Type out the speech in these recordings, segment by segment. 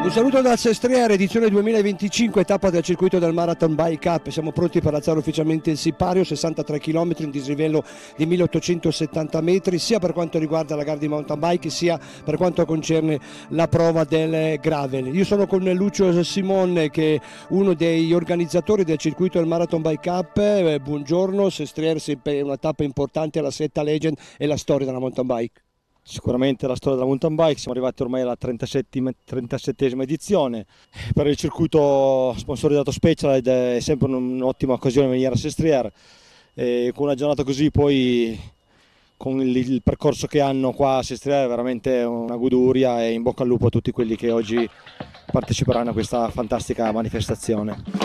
Un saluto dal Sestriere, edizione 2025, tappa del circuito del Marathon Bike Up. Siamo pronti per alzare ufficialmente il sipario, 63 km, un dislivello di 1870 metri, sia per quanto riguarda la gara di mountain bike, sia per quanto concerne la prova del gravel. Io sono con Lucio Simon, che è uno degli organizzatori del circuito del Marathon Bike Up. Buongiorno, Sestriere sempre una tappa importante, la Setta Legend e la storia della mountain bike. Sicuramente la storia della mountain bike, siamo arrivati ormai alla 37esima edizione. Per il circuito sponsorizzato Specialized è sempre un'ottima occasione venire a Sestriere, e con una giornata così poi con il percorso che hanno qua a Sestriere è veramente una goduria, e in bocca al lupo a tutti quelli che oggi parteciperanno a questa fantastica manifestazione.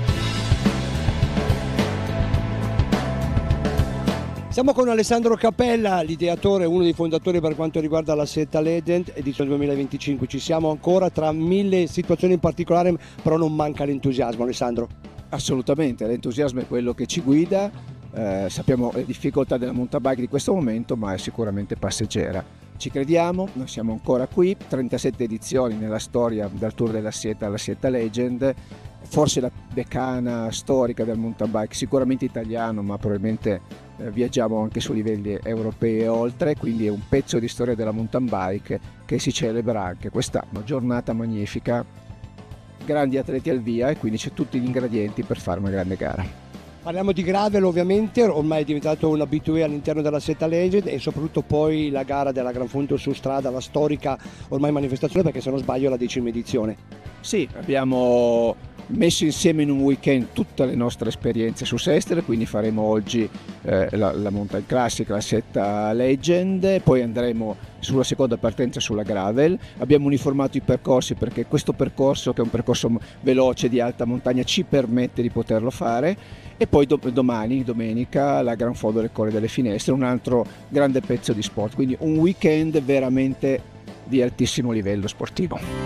Siamo con Alessandro Capella, l'ideatore, uno dei fondatori per quanto riguarda la Setta Legend, edizione 2025. Ci siamo ancora tra mille situazioni in particolare, però non manca l'entusiasmo, Alessandro. Assolutamente, l'entusiasmo è quello che ci guida, sappiamo le difficoltà della mountain bike di questo momento, ma è sicuramente passeggera. Ci crediamo, noi siamo ancora qui, 37 edizioni nella storia dal Tour della Sieta alla Setta Legend, forse la decana storica del mountain bike, sicuramente italiano, ma probabilmente viaggiamo anche su livelli europei e oltre, quindi è un pezzo di storia della mountain bike che si celebra anche quest'anno. Giornata magnifica, grandi atleti al via, e quindi c'è tutti gli ingredienti per fare una grande gara. Parliamo di gravel, ovviamente, ormai è diventato un abitué all'interno della Setta Legend, e soprattutto poi la gara della Gran Fondo su strada, la storica ormai manifestazione, perché se non sbaglio è la 10ª edizione. Sì, abbiamo messo insieme in un weekend tutte le nostre esperienze su Sestriere, quindi faremo oggi la Mountain Classic, la Setta Legend, poi andremo sulla seconda partenza sulla gravel. Abbiamo uniformato i percorsi perché questo percorso, che è un percorso veloce di alta montagna, ci permette di poterlo fare, e poi domani, domenica, la Gran Fondo del Colle delle Finestre, un altro grande pezzo di sport, quindi un weekend veramente di altissimo livello sportivo.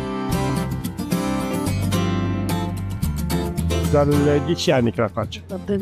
Dal 10 anni che la faccio.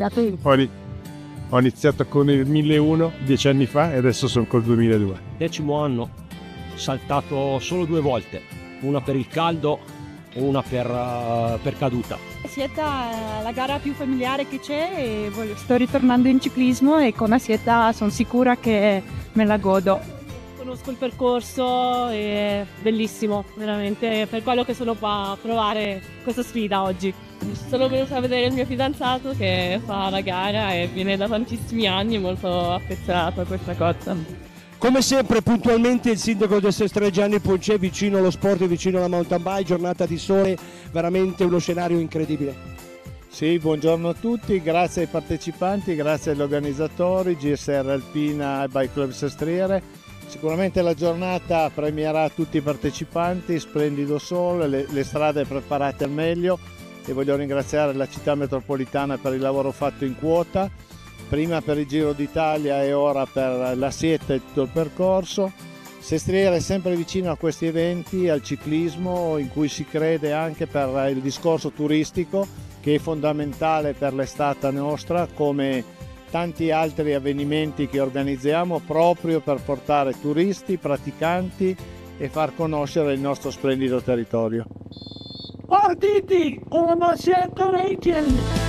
Ho iniziato con il 1001 10 anni fa e adesso sono col 2002. 10° anno, saltato solo 2 volte, una per il caldo e una per caduta. Sieta è la gara più familiare che c'è, e sto ritornando in ciclismo, e con la Sieta sono sicura che me la godo. Conosco il percorso, è bellissimo, veramente, per quello che sono qua a provare questa sfida oggi. Sono venuta a vedere il mio fidanzato che fa la gara e viene da tantissimi anni, molto affezionato a questa cosa. Come sempre, puntualmente il sindaco del Sestriere Gianni Poncè, vicino allo sport e vicino alla mountain bike, giornata di sole, veramente uno scenario incredibile. Sì, buongiorno a tutti, grazie ai partecipanti, grazie agli organizzatori, GSR Alpina e Bike Club Sestriere. Sicuramente la giornata premierà tutti i partecipanti, splendido sole, le strade preparate al meglio, e voglio ringraziare la città metropolitana per il lavoro fatto in quota, prima per il Giro d'Italia e ora per la Sieta e tutto il percorso. Sestriere è sempre vicino a questi eventi, al ciclismo, in cui si crede anche per il discorso turistico, che è fondamentale per l'estate nostra, come tanti altri avvenimenti che organizziamo proprio per portare turisti, praticanti e far conoscere il nostro splendido territorio. Partiti, una Setta Legend!